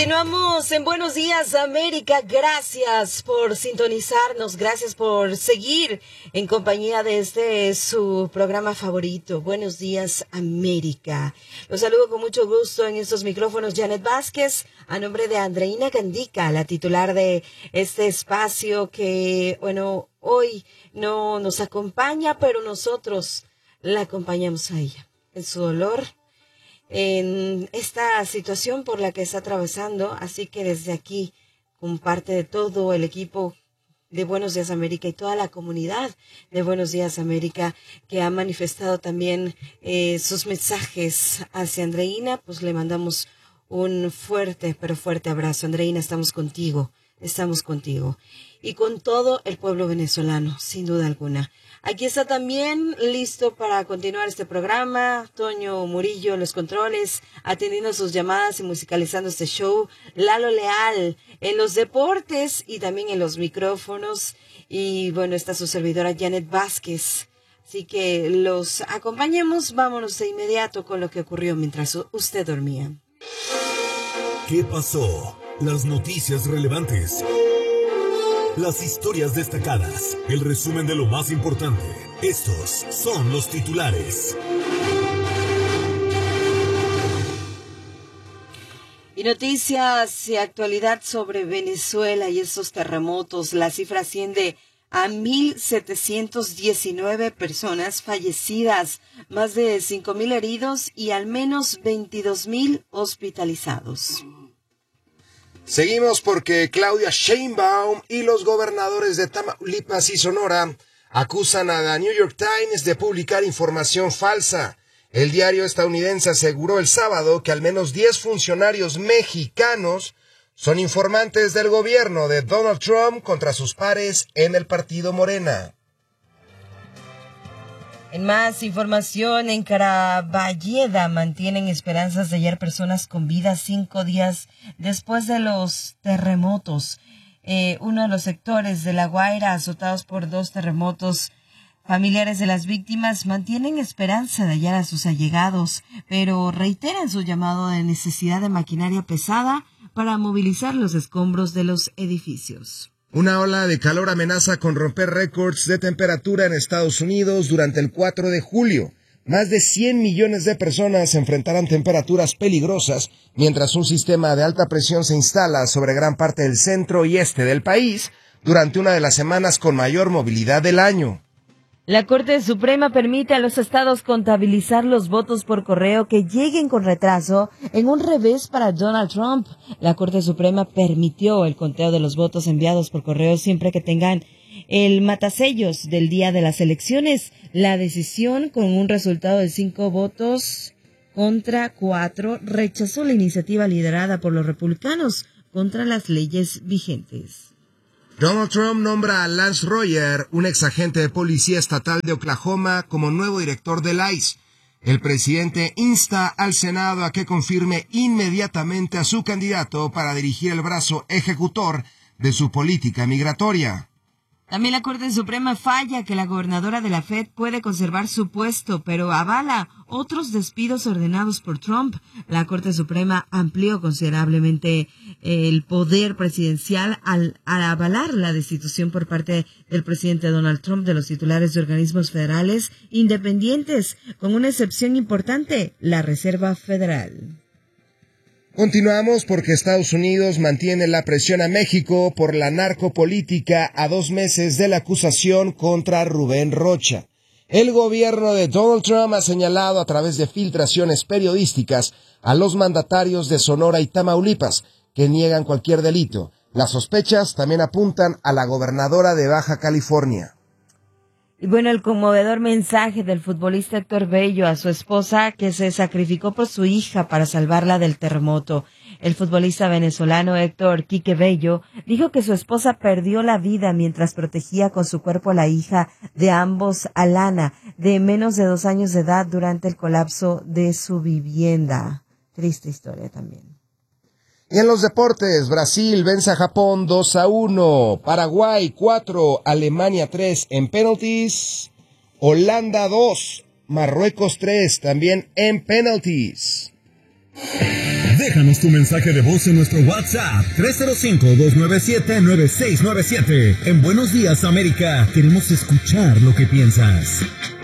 Continuamos en Buenos Días América. Gracias por sintonizarnos, gracias por seguir en compañía de su programa favorito, Buenos Días América. Los saludo con mucho gusto en estos micrófonos, Janet Vázquez, a nombre de Andreina Gandica, la titular de este espacio que, hoy no nos acompaña, pero nosotros la acompañamos a ella en su dolor, en esta situación por la que está atravesando. Así que desde aquí, con parte de todo el equipo de Buenos Días América y toda la comunidad de Buenos Días América que ha manifestado también sus mensajes hacia Andreina, pues le mandamos un fuerte, pero fuerte abrazo. Andreina, estamos contigo. Y con todo el pueblo venezolano, sin duda alguna. Aquí está también listo para continuar este programa Toño Murillo en los controles, atendiendo sus llamadas y musicalizando este show. Lalo Leal en los deportes y también en los micrófonos. Y está su servidora Janet Vázquez. Así que los acompañemos. Vámonos de inmediato con lo que ocurrió mientras usted dormía. ¿Qué pasó? Las noticias relevantes. Las historias destacadas, el resumen de lo más importante. Estos son los titulares. Y noticias y actualidad sobre Venezuela y estos terremotos. La cifra asciende a 1,719 personas fallecidas, más de 5,000 heridos y al menos 22,000 hospitalizados. Seguimos porque Claudia Sheinbaum y los gobernadores de Tamaulipas y Sonora acusan a la New York Times de publicar información falsa. El diario estadounidense aseguró el sábado que al menos 10 funcionarios mexicanos son informantes del gobierno de Donald Trump contra sus pares en el partido Morena. En más información, en Caraballeda mantienen esperanzas de hallar personas con vida 5 días después de los terremotos. Uno de los sectores de La Guaira, azotados por 2 terremotos, familiares de las víctimas mantienen esperanza de hallar a sus allegados, pero reiteran su llamado de necesidad de maquinaria pesada para movilizar los escombros de los edificios. Una ola de calor amenaza con romper récords de temperatura en Estados Unidos durante el 4 de julio. Más de 100 millones de personas enfrentarán temperaturas peligrosas mientras un sistema de alta presión se instala sobre gran parte del centro y este del país durante una de las semanas con mayor movilidad del año. La Corte Suprema permite a los estados contabilizar los votos por correo que lleguen con retraso en un revés para Donald Trump. La Corte Suprema permitió el conteo de los votos enviados por correo siempre que tengan el matasellos del día de las elecciones. La decisión, con un resultado de 5 votos contra 4, rechazó la iniciativa liderada por los republicanos contra las leyes vigentes. Donald Trump nombra a Lance Royer, un exagente de policía estatal de Oklahoma, como nuevo director del ICE. El presidente insta al Senado a que confirme inmediatamente a su candidato para dirigir el brazo ejecutor de su política migratoria. También la Corte Suprema falla que la gobernadora de la Fed puede conservar su puesto, pero avala otros despidos ordenados por Trump. La Corte Suprema amplió considerablemente el poder presidencial al avalar la destitución por parte del presidente Donald Trump de los titulares de organismos federales independientes, con una excepción importante, la Reserva Federal. Continuamos porque Estados Unidos mantiene la presión a México por la narcopolítica a 2 meses de la acusación contra Rubén Rocha. El gobierno de Donald Trump ha señalado a través de filtraciones periodísticas a los mandatarios de Sonora y Tamaulipas, que niegan cualquier delito. Las sospechas también apuntan a la gobernadora de Baja California. Y el conmovedor mensaje del futbolista Héctor Bello a su esposa, que se sacrificó por su hija para salvarla del terremoto. El futbolista venezolano Héctor Quique Bello dijo que su esposa perdió la vida mientras protegía con su cuerpo a la hija de ambos, Alana, de menos de 2 años de edad, durante el colapso de su vivienda. Triste historia también. Y en los deportes, Brasil vence a Japón 2-1, Paraguay 4, Alemania 3 en penalties, Holanda 2, Marruecos 3 también en penalties. Déjanos tu mensaje de voz en nuestro WhatsApp 305-297-9697. En Buenos Días América queremos escuchar lo que piensas.